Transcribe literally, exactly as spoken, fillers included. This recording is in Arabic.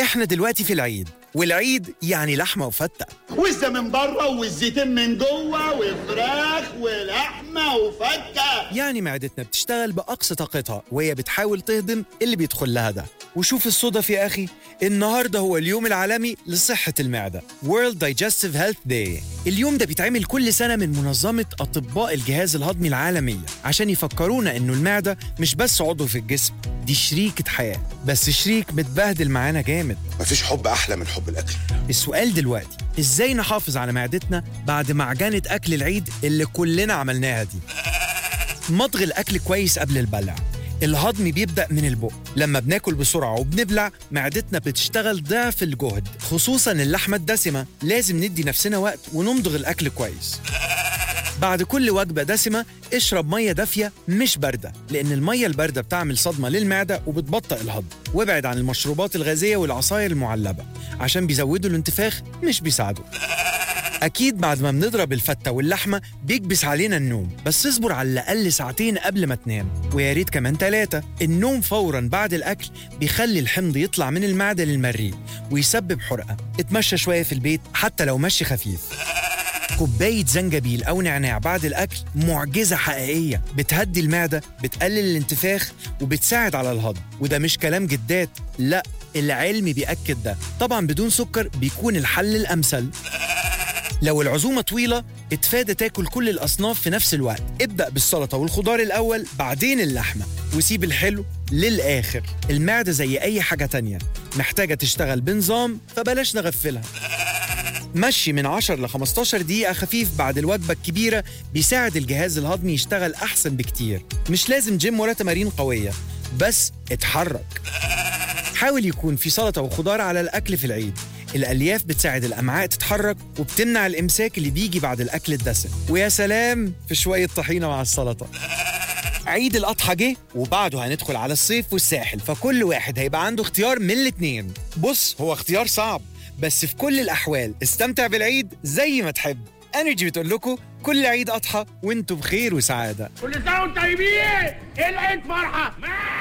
احنا دلوقتي في العيد، والعيد يعني لحمة وفتة، وزة من بره والزيتين من جوه وفراخ ولحمة وفتة، يعني معدتنا بتشتغل بأقصى طاقتها وهي بتحاول تهضم اللي بيدخل لها ده. وشوف الصدف يا أخي، النهاردة هو اليوم العالمي لصحة المعدة World Digestive Health Day. اليوم ده بيتعمل كل سنة من منظمة أطباء الجهاز الهضمي العالمية عشان يفكرونا إنه المعدة مش بس عضو في الجسم، دي شريكة حياة، بس شريك متبهدل معانا جامد. مفيش حب أحلى من حب الأكل. السؤال دلوقتي، إزاي نحافظ على معدتنا بعد معجنة أكل العيد اللي كلنا عملناها دي؟ مضغ الأكل كويس قبل البلع. الهضم بيبدأ من البق، لما بناكل بسرعة وبنبلع معدتنا بتشتغل ضعف الجهد، خصوصاً اللحمة الدسمة. لازم ندي نفسنا وقت ونمضغ الأكل كويس. بعد كل وجبة دسمة اشرب مية دافية مش باردة، لأن المية الباردة بتعمل صدمة للمعدة وبتبطئ الهضم. وابعد عن المشروبات الغازية والعصاير المعلبة عشان بيزودوا الانتفاخ مش بيساعدوا. أكيد بعد ما بنضرب الفتة واللحمة بيكبس علينا النوم، بس اصبر على الأقل ساعتين قبل ما تنام، ويا ريت كمان ثلاثة. النوم فوراً بعد الأكل بيخلي الحمض يطلع من المعدة للمريء ويسبب حرقة. اتمشى شوية في البيت حتى لو مشي خفيف. كوباية زنجبيل أو نعناع بعد الأكل معجزة حقيقية، بتهدي المعدة، بتقلل الانتفاخ، وبتساعد على الهضم. وده مش كلام جدات، لا، العلم بيأكد ده. طبعاً بدون سكر بيكون الحل الأمثل. لو العزومة طويلة اتفادى تاكل كل الأصناف في نفس الوقت. ابدأ بالسلطة والخضار الأول، بعدين اللحمة، وسيب الحلو للآخر. المعدة زي أي حاجة تانية محتاجة تشتغل بنظام، فبلاش نغفلها. مشي من عشرة ل خمستاشر دقيقة خفيف بعد الوجبة الكبيرة بيساعد الجهاز الهضمي يشتغل أحسن بكتير. مش لازم جيم ولا تمارين قوية، بس اتحرك. حاول يكون في سلطة وخضار على الأكل في العيد. الألياف بتساعد الأمعاء تتحرك وبتمنع الإمساك اللي بيجي بعد الأكل الدسم. ويا سلام في شوية طحينة مع السلطة. عيد الأضحى جه وبعده هندخل على الصيف والساحل، فكل واحد هيبقى عنده اختيار من الاتنين. بص، هو اختيار صعب، بس في كل الأحوال استمتع بالعيد زي ما تحب. انرجي بتقول لكم كل عيد أضحى وانتم بخير وسعادة. كل سنة وانتم طيبين. العيد فرحة.